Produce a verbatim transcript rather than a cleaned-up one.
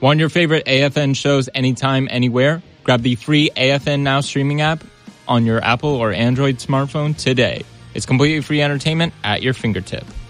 Want your favorite A F N shows anytime, anywhere? Grab the free A F N Now streaming app on your Apple or Android smartphone today. It's completely free entertainment at your fingertip.